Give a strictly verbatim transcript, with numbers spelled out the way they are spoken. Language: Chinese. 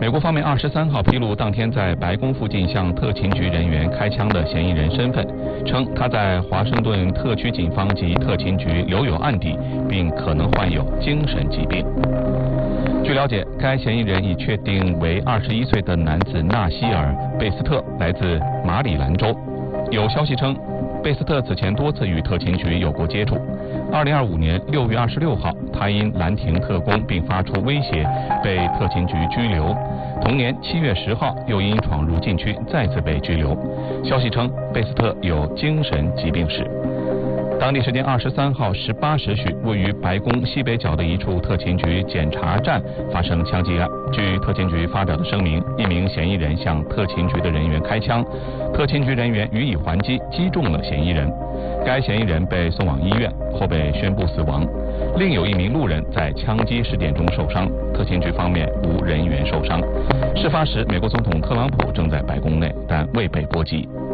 美国方面二十三号披露当天在白宫附近向特勤局人员开枪的嫌疑人身份，称他在华盛顿特区警方及特勤局留有案底，并可能患有精神疾病。据了解，该嫌疑人已确定为二十一岁的男子纳西尔·贝斯特，来自马里兰州。有消息称，贝斯特此前多次与特勤局有过接触。二零二五年六月二十六号，他因拦停特工并发出威胁，被特勤局拘留。同年七月十号，又因闯入禁区再次被拘留。消息称，贝斯特有精神疾病史。当地时间二十三号十八时许，位于白宫西北角的一处特勤局检查站发生枪击案。据特勤局发表的声明，一名嫌疑人向特勤局的人员开枪，特勤局人员予以还击，击中了嫌疑人。该嫌疑人被送往医院后被宣布死亡。另有一名路人在枪击事件中受伤，特勤局方面无人员受伤。事发时，美国总统特朗普正在白宫内，但未被波及。